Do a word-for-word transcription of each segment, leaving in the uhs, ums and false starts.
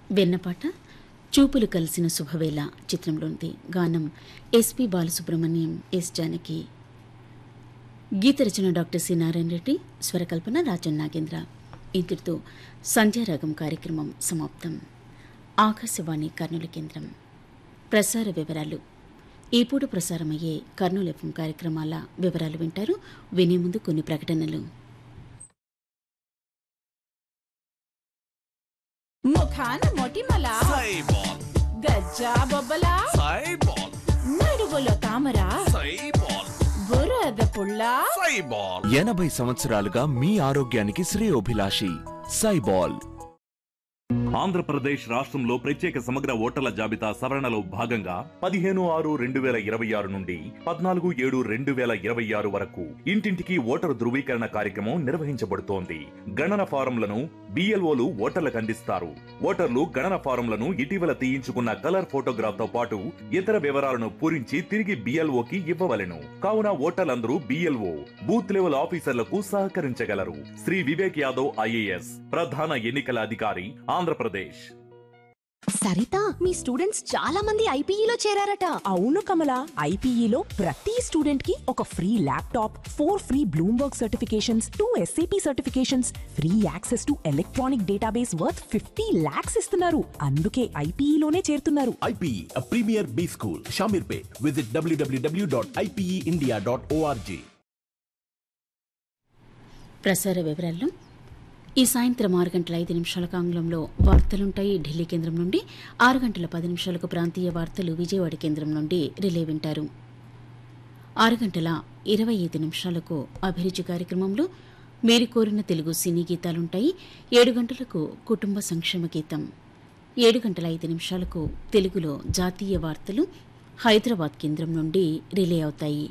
వెన్నపాట చూపులు కలిసిన శుభవేళ చిత్రంలోని గానం ఎస్పి బాలసుబ్రహ్మణ్యం, ఎస్ జానకి. గీత రచన డాక్టర్ సి నారాయణ రెడ్డి, స్వరకల్పన రాజన్ నాగేంద్ర. ఇంతటితో సంధ్యారాగం కార్యక్రమం సమాప్తం. ఆకాశవాణి కర్నూలు కేంద్రం. ప్రసార వివరాలు. ఈ పూట ప్రసారమయ్యే కర్నూలు ఎఫ్ఎం కార్యక్రమాల వివరాలు వింటారు. వినే ముందు కొన్ని ప్రకటనలు. ముఖాన మొటిమల సైబాల్, గజ్జా బొబ్బల సైబాల్, నడుగులో తామర సైబాల్, బురద పుల్ల సైబాల్. ఎనభై సంవత్సరాలుగా మీ ఆరోగ్యానికి శ్రేయోభిలాషి సైబాల్. ఆంధ్రప్రదేశ్ రాష్ట్రంలో ప్రత్యేక సమగ్ర ఓటర్ల జాబితా సవరణలో భాగంగా పదిహేను ఆరు రెండు వేల ఇరవై ఆరు నుండి పద్నాలుగు ఏడు రెండు వేల ఇరవై ఆరు వరకు ఇంటింటికి ఓటరు ధృవీకరణ కార్యక్రమం నిర్వహించబడుతోంది. గణన ఫారంలను బిఎల్ఓలు ఓటర్లకు అందిస్తారు. ఓటర్లు గణన ఫారంలను ఇటీవల తీయించుకున్న కలర్ ఫోటోగ్రాఫ్ తో పాటు ఇతర వివరాలను పూరించి తిరిగి బిఎల్ఓకి ఇవ్వవలెను. కావున ఓటర్లందరూ బిఎల్ఓ బూత్ లెవెల్ ఆఫీసర్లకు సహకరించగలరు. శ్రీ వివేక్ యాదవ్ ఐఏఎస్ ప్రధాన ఎన్నికల అధికారి, ఆంధ్రప్రదేశ్. సరిత, మీ స్టూడెంట్స్ చాలా మంది ఐపీఈలో చేరారట. అవును కమల, ఐపీఈలో ప్రతి స్టూడెంట్ కి ఒక free laptop, four free Bloomberg certifications, two SAP certifications, free access to electronic database worth fifty lakhs ఇస్తున్నారు. అందుకే ఐపీఈలోనే చేరుతున్నారు. IPE, a premier B school, Shamirpet. Visit w w w dot i p e india dot org. ప్రసార వివరాల్లో ఈ సాయంత్రం ఆరు గంటల ఐదు నిమిషాలకు ఆంగ్లంలో వార్తలుంటాయి ఢిల్లీ కేంద్రం నుండి. ఆరు గంటల పది నిమిషాలకు ప్రాంతీయ వార్తలు విజయవాడ కేంద్రం నుండి రిలే వింటారు. ఆరు గంటల ఇరవై ఐదు నిమిషాలకు అభిరుచి కార్యక్రమంలో మీరు కోరిన తెలుగు సినీ గీతాలుంటాయి. ఏడు గంటలకు కుటుంబ సంక్షేమ గీతం. ఏడు గంటల ఐదు నిమిషాలకు తెలుగులో జాతీయ వార్తలు హైదరాబాద్ కేంద్రం నుండి రిలే అవుతాయి.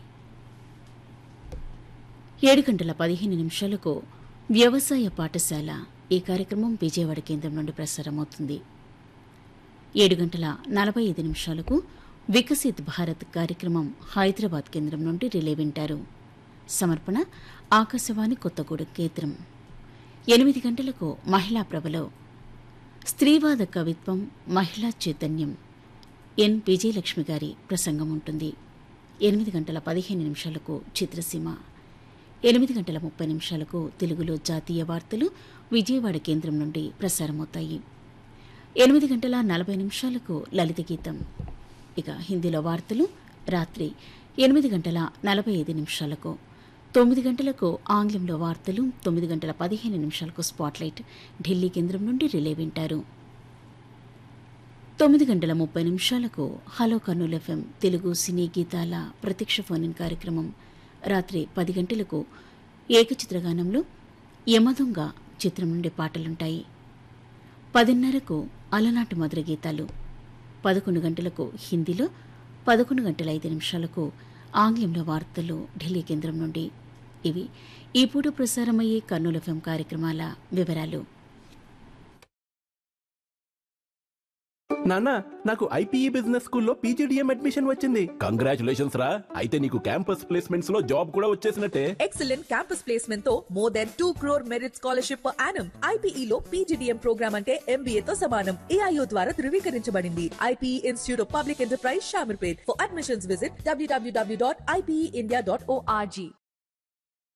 ఏడు గంటల పదిహేను నిమిషాలకు వ్యవసాయ పాఠశాల, ఈ కార్యక్రమం విజయవాడ కేంద్రం నుండి ప్రసారమవుతుంది. ఏడు గంటల నలభై ఐదు నిమిషాలకు వికసిత్ భారత్ కార్యక్రమం హైదరాబాద్ కేంద్రం నుండి రిలే వింటారు. సమర్పణ ఆకాశవాణి కొత్తగూడెం కేంద్రం. ఎనిమిది గంటలకు మహిళా ప్రభలో స్త్రీవాద కవిత్వం, మహిళా చైతన్యం, ఎన్ విజయలక్ష్మి గారి ప్రసంగం ఉంటుంది. ఎనిమిది గంటల పదిహేను నిమిషాలకు చిత్రసీమ. ఎనిమిది గంటల ముప్పై నిమిషాలకు తెలుగులో జాతీయ వార్తలు విజయవాడ కేంద్రం నుండి ప్రసారమవుతాయి. ఎనిమిది గంటల నలభై నిమిషాలకు లలిత గీతం. ఇక హిందీలో వార్తలు రాత్రి ఎనిమిది గంటల నలభై ఐదు నిమిషాలకు. తొమ్మిది గంటలకు ఆంగ్లంలో వార్తలు, తొమ్మిది గంటల పదిహేను నిమిషాలకు స్పాట్లైట్ ఢిల్లీ కేంద్రం నుండి రిలే వింటారు. తొమ్మిది గంటల ముప్పై నిమిషాలకు హలో కర్నూలు ఎఫ్ఎం తెలుగు సినీ గీతాల ప్రత్యక్ష ఫోన్ కార్యక్రమం. రాత్రి పది గంటలకు ఏకచిత్రగానంలో యమదొంగ చిత్రం నుండి పాటలుంటాయి. పదిన్నరకు అలనాటి మధుర గీతాలు. పదకొండు గంటలకు హిందీలో, పదకొండు గంటల ఐదు నిమిషాలకు ఆంగ్లంలో వార్తలు ఢిల్లీ కేంద్రం నుండి. ఇవి ఈ పూట ప్రసారమయ్యే కర్నూలు ఎఫ్ఎం కార్యక్రమాల వివరాలు. నాన్న, నాకు ఐపీఈ బిజినెస్ స్కూల్లో పీజీడీఎం అడ్మిషన్ వచ్చింది. కంగ్రాచులేషన్స్ రా. అయితే నీకు క్యాంపస్ ప్లేస్మెంట్స్ లో జాబ్ కూడా వచ్చేసినట్టే. ఎక్సలెంట్ క్యాంపస్ ప్లేస్మెంట్ తో more than two crore merit scholarship per annum. IPE లో పీజీడీఎం ప్రోగ్రామ్ అంటే ఎంబీఏ తో సమానం. ఏఐఓ ద్వారా ధృవీకరించబడింది. IPE institute of public enterprise Shamirpet. For admissions visit WWW dot IPE India dot ORG.